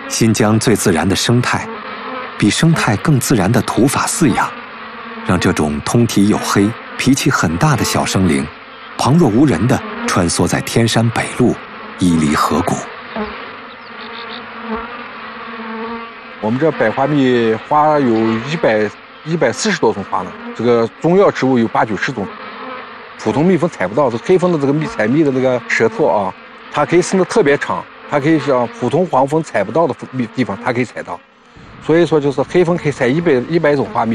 新疆最自然的生态，比生态更自然的土法饲养，让这种通体黝黑、脾气很大的小生灵，旁若无人地穿梭在天山北麓，屹立河谷。 我们这百花蜜花有140多种花呢，这个中药植物有80、90种。普通蜜蜂采不到，这黑蜂的这个采蜜的那个舌头啊，它可以伸得特别长，它可以像普通黄蜂采不到的地方，它可以采到。所以说，就是黑蜂可以采100种花蜜。